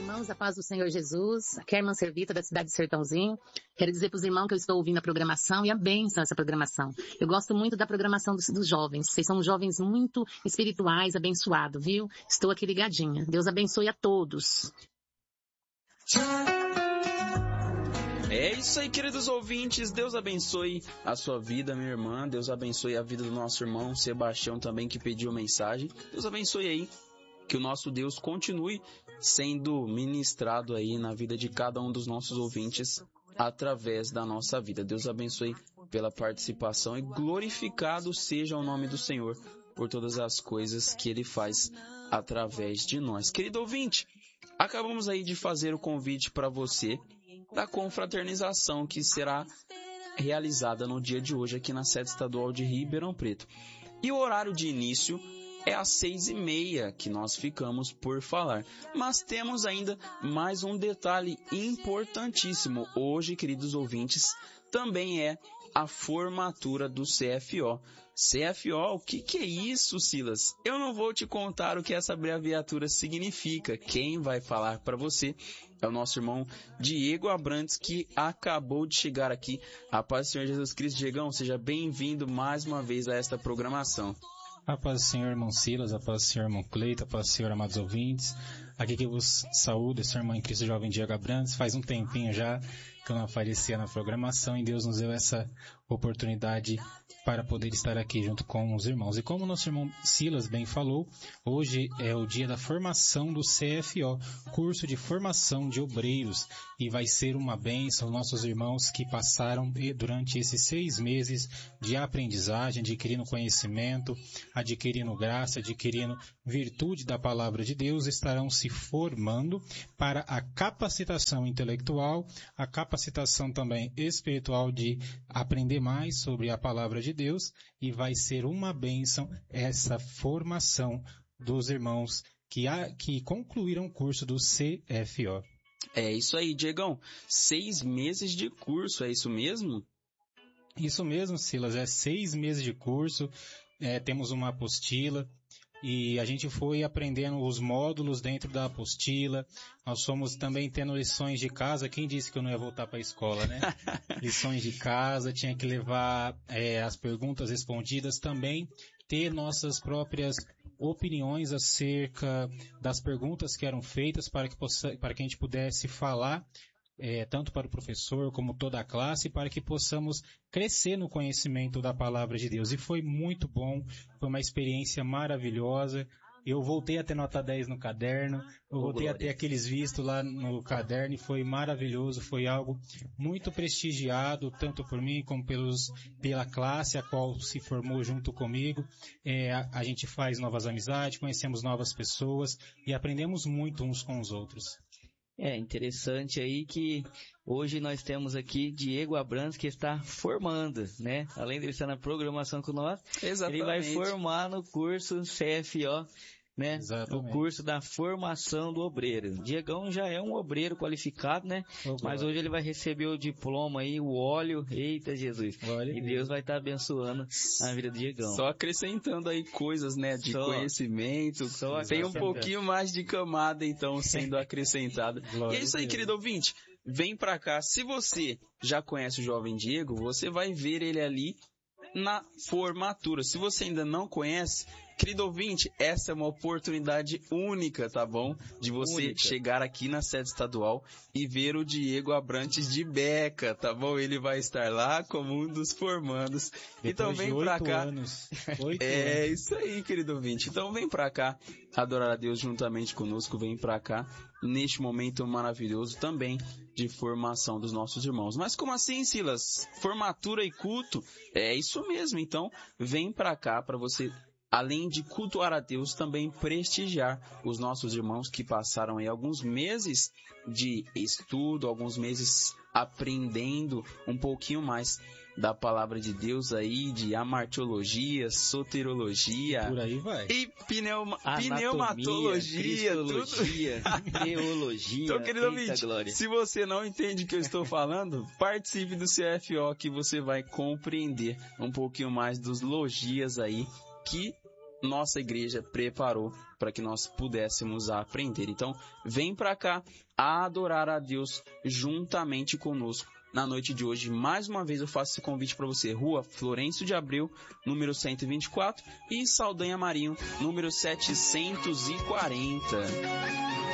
irmãos, a paz do Senhor Jesus. Aqui é a irmã Servita, da cidade de Sertãozinho. Quero dizer para os irmãos que eu estou ouvindo a programação e a bênção essa programação. Eu gosto muito da programação dos jovens. Vocês são jovens muito espirituais, abençoados, viu? Estou aqui ligadinha. Deus abençoe a todos. É isso aí, queridos ouvintes. Deus abençoe a sua vida, minha irmã. Deus abençoe a vida do nosso irmão Sebastião também, que pediu mensagem. Deus abençoe aí. Que o nosso Deus continue sendo ministrado aí na vida de cada um dos nossos ouvintes através da nossa vida. Deus abençoe pela participação e glorificado seja o nome do Senhor por todas as coisas que Ele faz através de nós. Querido ouvinte, acabamos aí de fazer o convite para você da confraternização que será realizada no dia de hoje aqui na sede estadual de Ribeirão Preto. E o horário de início é às 6h30 que nós ficamos por falar. Mas temos ainda mais um detalhe importantíssimo. Hoje, queridos ouvintes, também é a formatura do CFO. CFO, o que é isso, Silas? Eu não vou te contar o que essa abreviatura significa. Quem vai falar para você é o nosso irmão Diego Abrantes, que acabou de chegar aqui. A paz do Senhor Jesus Cristo. Diegão, seja bem-vindo mais uma vez a esta programação. A paz do Senhor, irmão Silas, a paz do Senhor, irmão Cleito, a paz do Senhor, amados ouvintes. Aqui que vos saúdo, esse irmão em Cristo Jovem Diego Abrantes. Faz um tempinho já que eu não aparecia na programação e Deus nos deu essa oportunidade para poder estar aqui junto com os irmãos. E como o nosso irmão Silas bem falou, hoje é o dia da formação do CFO, curso de formação de obreiros, e vai ser uma bênção nossos irmãos que passaram durante esses 6 meses de aprendizagem, adquirindo conhecimento, adquirindo graça, adquirindo virtude da palavra de Deus, estarão se formando para a capacitação intelectual, a capacitação também espiritual de aprender mais sobre a palavra de Deus, e vai ser uma bênção essa formação dos irmãos que concluíram o curso do CFO. É isso aí, Diegão. 6 meses de curso, é isso mesmo? Isso mesmo, Silas. É 6 meses de curso. Temos uma apostila e a gente foi aprendendo os módulos dentro da apostila. Nós fomos também tendo lições de casa. Quem disse que eu não ia voltar para a escola, né? Lições de casa, tinha que levar as perguntas respondidas também, ter nossas próprias opiniões acerca das perguntas que eram feitas para que a gente pudesse falar tanto para o professor como toda a classe, para que possamos crescer no conhecimento da palavra de Deus. E foi muito bom, foi uma experiência maravilhosa. Eu voltei a ter nota 10 no caderno, eu voltei a ter aqueles vistos lá no caderno e foi maravilhoso, foi algo muito prestigiado, tanto por mim como pela classe a qual se formou junto comigo. A gente faz novas amizades, conhecemos novas pessoas e aprendemos muito uns com os outros. É interessante aí que hoje nós temos aqui Diego Abrantes que está formando, né? Além de ele estar na programação com nós, exatamente, ele vai formar no curso CFO, né? Exatamente. O curso da formação do obreiro. Diegão já é um obreiro qualificado, né? Mas hoje ele vai receber o diploma aí, o óleo. Eita Jesus! E Deus vai estar abençoando a vida do Diegão. Só acrescentando aí coisas, né? De conhecimento. Tem um pouquinho mais de camada, então, sendo acrescentada. E é isso aí, querido ouvinte. Vem pra cá. Se você já conhece o Jovem Diego, você vai ver ele ali na formatura. Se você ainda não conhece, querido ouvinte, essa é uma oportunidade única, tá bom? De você chegar aqui na sede estadual e ver o Diego Abrantes de Beca, tá bom? Ele vai estar lá como um dos formandos. Então vem pra cá. 8 anos. Isso aí, querido ouvinte. Então vem pra cá adorar a Deus juntamente conosco. Vem pra cá neste momento maravilhoso também de formação dos nossos irmãos. Mas como assim, Silas? Formatura e culto? É isso mesmo. Então vem pra cá para você, além de cultuar a Deus, também prestigiar os nossos irmãos que passaram aí alguns meses de estudo, alguns meses aprendendo um pouquinho mais da palavra de Deus aí, de amartiologia, soterologia, por aí vai, e pneumatologia, cristologia, teologia. Então, querido ouvinte, se você não entende o que eu estou falando, participe do CFO que você vai compreender um pouquinho mais dos logias aí que nossa igreja preparou para que nós pudéssemos aprender. Então, vem para cá adorar a Deus juntamente conosco. Na noite de hoje, mais uma vez eu faço esse convite para você. Rua Florencio de Abreu, número 124 e Saldanha Marinho, número 740.